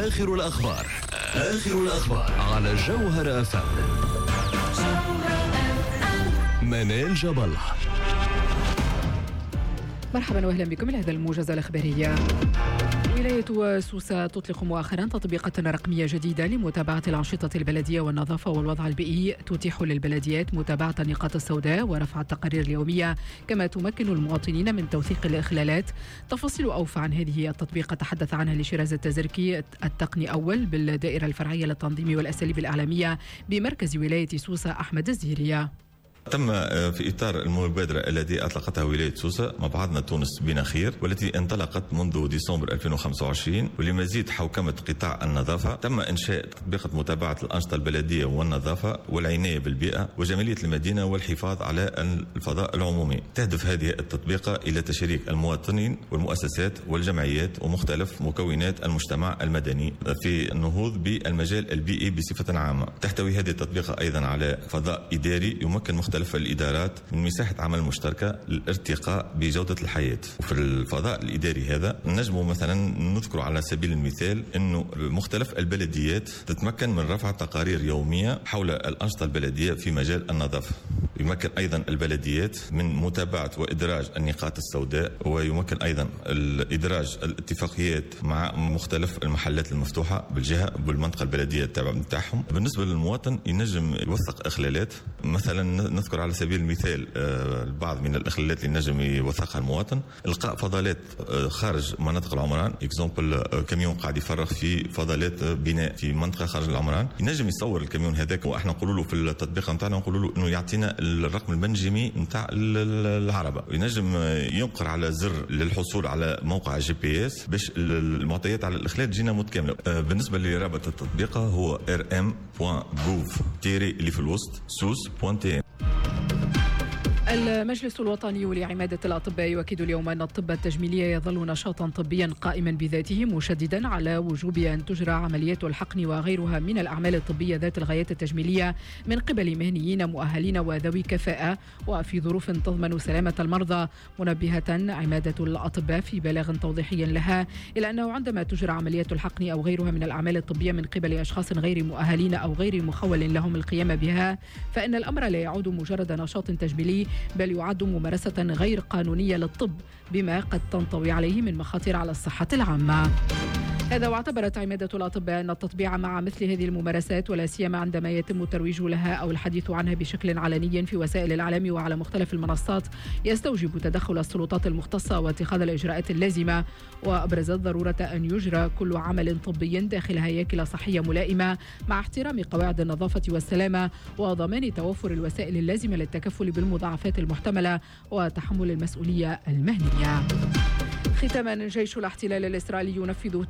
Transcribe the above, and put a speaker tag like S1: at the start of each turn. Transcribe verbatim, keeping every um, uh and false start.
S1: آخر الأخبار آخر الأخبار على جوهر أف أم. منال جبل.
S2: مرحبا واهلا بكم لهذا الموجز الإخباري. ولاية سوسة تطلق مؤخرا تطبيقات رقمية جديدة لمتابعة الأنشطة البلدية والنظافة والوضع البيئي، تتيح للبلديات متابعة النقاط السوداء ورفع التقارير اليومية، كما تمكن المواطنين من توثيق الإخلالات. تفاصيل أوفى عن هذه التطبيقات تحدث عنها لشيراز التزركي التقني أول بالدائرة الفرعية للتنظيم والأساليب الإعلامية بمركز ولاية سوسة أحمد الزهيرية.
S3: تم في إطار المبادرة التي أطلقتها ولاية سوسة مبعثنا تونس بنا خير، والتي انطلقت منذ ديسمبر ألفين وخمسة وعشرين، ولمزيد حوكمة قطاع النظافة تم إنشاء تطبيقة متابعة الأنشطة البلدية والنظافة والعناية بالبيئة وجمالية المدينة والحفاظ على الفضاء العمومي. تهدف هذه التطبيقة إلى تشريك المواطنين والمؤسسات والجمعيات ومختلف مكونات المجتمع المدني في النهوض بالمجال البيئي بصفة عامة. تحتوي هذه التطبيقة أيضا على فضاء إداري يمكن مختلف الإدارات من مساحة عمل مشتركة للارتقاء بجودة الحياة. وفي الفضاء الإداري هذا نجم مثلا نذكر على سبيل المثال أنه مختلف البلديات تتمكن من رفع تقارير يومية حول الأنشطة البلدية في مجال النظافة. يمكن أيضا البلديات من متابعة وإدراج النقاط السوداء، ويمكن أيضا إدراج الاتفاقيات مع مختلف المحلات المفتوحة بالجهة بالمنطقة البلدية التابعة بتاعهم. بالنسبة للمواطن ينجم يوثق إخلالات، مثلا نذكر على سبيل المثال البعض من الإخلالات اللي نجم يوثقها المواطن: إلقاء فضلات خارج مناطق العمران، إكزامبل كاميون قاعد يفرغ في فضلات بناء في منطقة خارج العمران، ينجم يصور الكاميون هذاك، وإحنا نقولوا له في التطبيق نتاعنا نقولوا له إنه يعطينا الرقم المنجمي نتاع العربة، وينجم ينقر على زر للحصول على موقع جي بي اس باش المعطيات على الإخلال تجينا متكاملة. بالنسبة لرابط التطبيق هو ار ام دوت جوف اللي في الوسط سوس دوت تي.
S2: المجلس الوطني لعمادة الأطباء يؤكد اليوم أن الطب التجميلي يظل نشاطا طبيا قائما بذاته، مشددا على وجوب أن تجرى عمليات الحقن وغيرها من الأعمال الطبية ذات الغايات التجميلية من قبل مهنيين مؤهلين وذوي كفاءة وفي ظروف تضمن سلامة المرضى، منبهة عمادة الأطباء في بلاغ توضيحي لها إلى أنه عندما تجرى عمليات الحقن أو غيرها من الأعمال الطبية من قبل أشخاص غير مؤهلين أو غير مخول لهم القيام بها، فإن الأمر لا يعود مجرد نشاط تجميلي، بل يعد ممارسة غير قانونية للطب بما قد تنطوي عليه من مخاطر على الصحة العامة. هذا واعتبرت عمادة الأطباء أن التطبيع مع مثل هذه الممارسات، ولا سيما عندما يتم الترويج لها أو الحديث عنها بشكل علني في وسائل الإعلام وعلى مختلف المنصات، يستوجب تدخل السلطات المختصة واتخاذ الإجراءات اللازمة. وأبرزت ضرورة أن يجرى كل عمل طبي داخل هياكل صحية ملائمة مع احترام قواعد النظافة والسلامة وضمان توفر الوسائل اللازمة للتكفل بالمضاعفات المحتملة وتحمل المسؤولية المهنية. ختاما، جيش الاحتلال الإسرائيلي ينفذ